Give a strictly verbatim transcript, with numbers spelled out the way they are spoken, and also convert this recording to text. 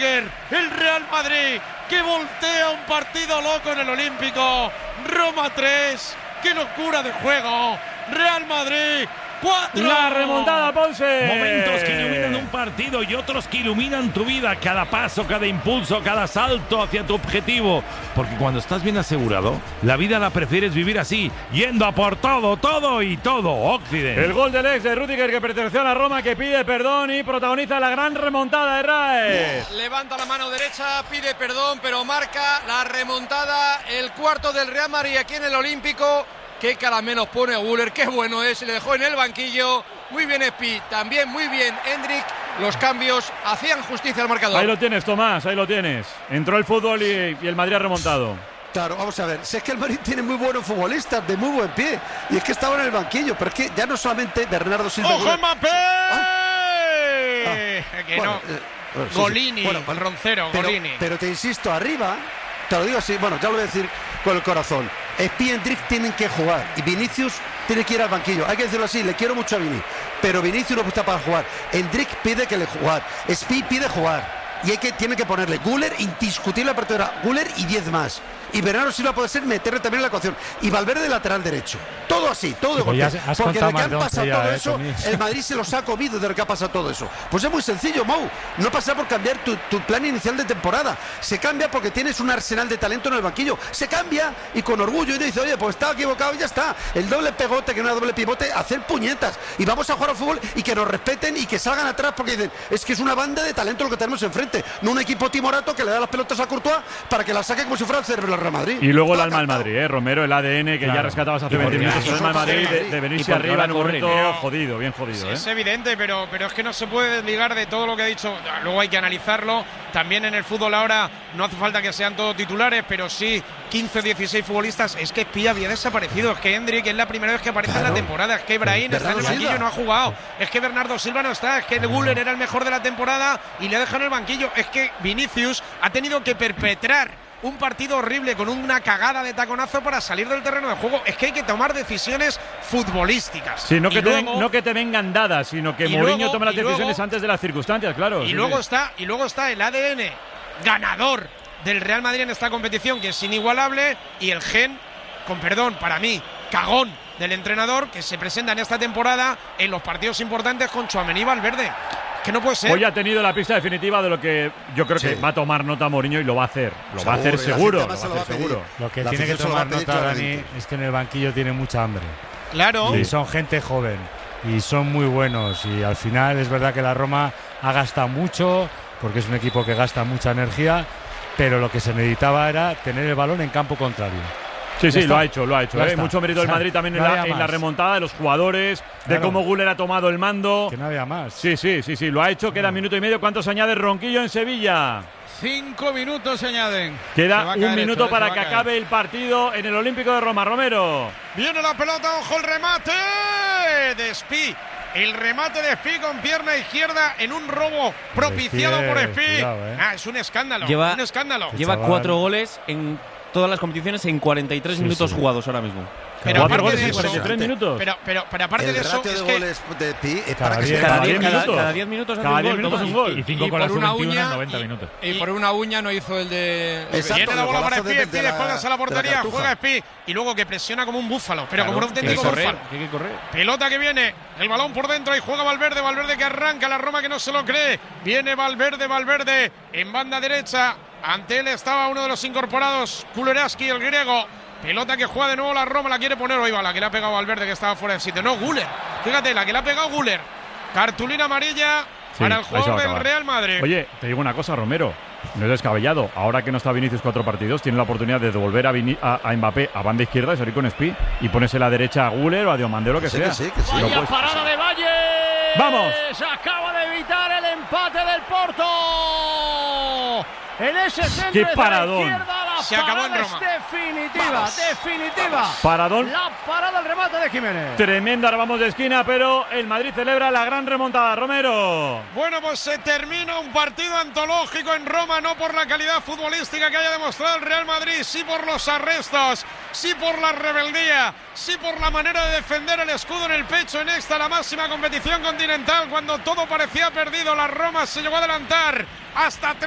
Rudiger, el Real Madrid, que voltea un partido loco en el Olímpico. Roma tres, qué locura de juego. Real Madrid cuatro. La remontada, Ponce. Momentos que iluminan un partido y otros que iluminan tu vida. Cada paso, cada impulso, cada salto hacia tu objetivo. Porque cuando estás bien asegurado, la vida la prefieres vivir así, yendo a por todo, todo y todo. Occidente. El gol del ex de Rudiger, que perteneció a la Roma, que pide perdón y protagoniza la gran remontada de Raes. Levanta la mano derecha, pide perdón, pero marca la remontada. El cuarto del Real Madrid aquí en el Olímpico. Qué cara menos pone a Güler, qué bueno es, le dejó en el banquillo. Muy bien Espi, también muy bien Endrick. Los cambios hacían justicia al marcador. Ahí lo tienes, Tomás, ahí lo tienes. Entró el fútbol y, y el Madrid ha remontado. Claro, vamos a ver, si es que el Madrid tiene muy buenos futbolistas, de muy buen pie, y es que estaban en el banquillo, pero es que ya no solamente Bernardo Silva... ¡Ojo, Mbappé! ¿Ah? Ah, que bueno, no. Eh, bueno, sí, Golini, sí. Bueno, el roncero, pero, Golini. Pero te insisto, arriba, te lo digo así, bueno, ya lo voy a decir con el corazón. Espi y Endrick tienen que jugar y Vinicius tiene que ir al banquillo. Hay que decirlo así, le quiero mucho a Vini, pero Vinicius no está para jugar. Endrick pide que le jugar, Espi pide jugar. Y hay que, tiene que ponerle Güler, indiscutible apertura, Güler y diez más. Y Bernardo Silva puede ser meterle también en la ecuación. Y Valverde lateral derecho. Todo así, todo de golpe. Porque desde que han pasado todo eso, eh, el Madrid se los ha comido desde que ha pasado todo eso. Pues es muy sencillo, Mou. No pasa por cambiar tu, tu plan inicial de temporada. Se cambia porque tienes un arsenal de talento en el banquillo. Se cambia y con orgullo. Y uno dice, oye, pues estaba equivocado y ya está. El doble pegote, que no era doble pivote, hacer puñetas. Y vamos a jugar al fútbol y que nos respeten y que salgan atrás porque dicen, es que es una banda de talento lo que tenemos enfrente. No un equipo timorato que le da las pelotas a Courtois para que las saque como si fuera el cerebro del Real Madrid. Y luego el alma del Madrid, ¿eh? Romero, el A D N que claro, ya rescatabas hace veinte minutos. El alma del Madrid de, de venirse arriba en un momento pero, jodido, bien jodido. ¿eh? Es evidente, pero, pero es que no se puede desligar de todo lo que ha dicho. Luego hay que analizarlo. También en el fútbol ahora no hace falta que sean todos titulares, pero sí quince o dieciséis futbolistas. Es que Espi había desaparecido. Es que Endrick es la primera vez que aparece claro. en la temporada. Es que Ibrahim está en el banquillo y no ha jugado. Es que Bernardo Silva no está. Es que el Güler era el mejor de la temporada y le dejan el banquillo. Es que Vinicius ha tenido que perpetrar un partido horrible con una cagada de taconazo para salir del terreno de juego. Es que hay que tomar decisiones futbolísticas. Sí, no, que te, luego, ven, no que te vengan dadas, sino que Mourinho tome las decisiones luego, antes de las circunstancias, claro. Y sí, luego sí. está, y luego está el A D N ganador del Real Madrid en esta competición, que es inigualable, y el gen, con perdón, para mí, cagón del entrenador, que se presenta en esta temporada en los partidos importantes con Tchouaméni y Valverde. Que no puede ser. Hoy ha tenido la pista definitiva de lo que yo creo sí. que va a tomar nota Mourinho y lo va a hacer. Lo seguro, va a hacer seguro. Lo, va a hacer seguro. Lo que la tiene que tomar nota, Dani, es que en el banquillo tiene mucha hambre. Claro. Y son gente joven y son muy buenos. Y al final es verdad que la Roma ha gastado mucho, porque es un equipo que gasta mucha energía, pero lo que se necesitaba era tener el balón en campo contrario. Sí, sí, lo ha hecho, lo ha hecho. ¿eh? Mucho mérito del Madrid también no en, la, en la remontada de los jugadores, claro. de cómo Güler ha tomado el mando. Que no había más. Sí, sí, sí, sí, lo ha hecho. Queda minuto y medio. ¿Cuántos añade Ronquillo en Sevilla? Cinco minutos se añaden. Queda un minuto esto, para que acabe el partido en el Olímpico de Roma. Romero. Viene la pelota, ojo el remate de Espi. El remate de Espi con pierna izquierda en un robo propiciado por Espi. Eh. Ah, es un escándalo. Lleva, un escándalo. Lleva cuatro goles en todas las competiciones en cuarenta y tres sí, minutos sí. jugados ahora mismo. Pero aparte goles de en eso, cuarenta y tres minutos. Pero, pero, pero aparte el de eso, ratio es de que goles de Pi es cada para que diez, se cada diez cada, minutos. Cada diez minutos cada diez minutos un gol. Y cinco con la sub veintiuno en noventa minutos. Y, y por una uña no hizo el de. Exacto, viene la bola para Espi, Espi de espaldas a la portería, juega Espi y luego que presiona como un búfalo, pero claro, como un auténtico que correr, búfalo. Que hay que correr. Pelota que viene, el balón por dentro y juega Valverde, Valverde que arranca la Roma que no se lo cree. Viene Valverde, Valverde en banda derecha. Ante él estaba uno de los incorporados, Kulereski, el griego. Pelota que juega de nuevo la Roma, la quiere poner. Hoy va la que le ha pegado Valverde, que estaba fuera del sitio. No, Güler. Fíjate, la que le ha pegado Güler. Cartulina amarilla sí, para el jugador del Real Madrid. Oye, te digo una cosa, Romero. No es descabellado. Ahora que no está Vinicius cuatro partidos, tiene la oportunidad de devolver a, Vini, a, a Mbappé a banda izquierda y salir con Espi y ponerse a la derecha a Güler o a Diomandé o lo que sí, sea. Que sí, que sí. Vaya puedes, parada de Valle. ¡Vamos! Se acaba de evitar el empate del Porto. En ese centro ¡qué paradón! De la se acabó en Roma. Definitiva, Vamos. definitiva. Vamos. Paradón. La parada del remate de Jiménez. Tremendo, ahora vamos de esquina, pero el Madrid celebra la gran remontada. Romero. Bueno, pues se termina un partido antológico en Roma, no por la calidad futbolística que haya demostrado el Real Madrid, sí por los arrestos, sí por la rebeldía, sí por la manera de defender el escudo en el pecho en esta, la máxima competición continental, cuando todo parecía perdido. La Roma se llegó a adelantar hasta